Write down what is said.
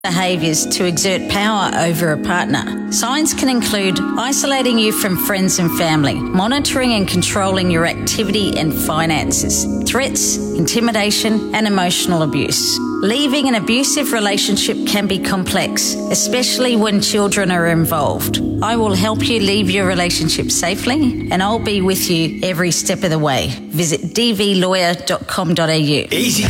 behaviours to exert power over a partner. Signs can include isolating you from friends and family, monitoring and controlling your activity and finances, threats, intimidation and emotional abuse. Leaving an abusive relationship can be complex, especially when children are involved. I will help you leave your relationship safely and I'll be with you every step of the way. Visit dvlawyer.com.au. Easy